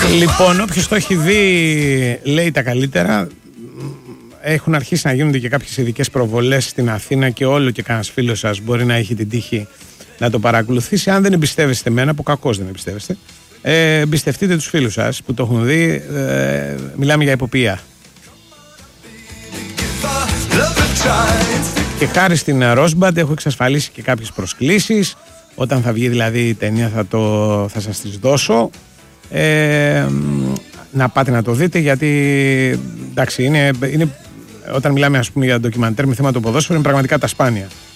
Λοιπόν, όποιος το έχει δει λέει τα καλύτερα. Έχουν αρχίσει να γίνονται και κάποιες ειδικές προβολές στην Αθήνα και όλο και κανένας φίλος σας μπορεί να έχει την τύχη να το παρακολουθήσει. Αν δεν εμπιστεύεστε εμένα, που κακώς δεν εμπιστεύεστε, εμπιστευτείτε τους φίλους σας που το έχουν δει. Μιλάμε για υποποιία. Και χάρη στην Rosbud έχω εξασφαλίσει και κάποιες προσκλήσεις. Όταν θα βγει δηλαδή η ταινία θα σας τις δώσω. Να πάτε να το δείτε, γιατί εντάξει, είναι όταν μιλάμε ας πούμε για ντοκιμαντέρ με θέμα το ποδόσφαιρο, είναι πραγματικά τα σπάνια.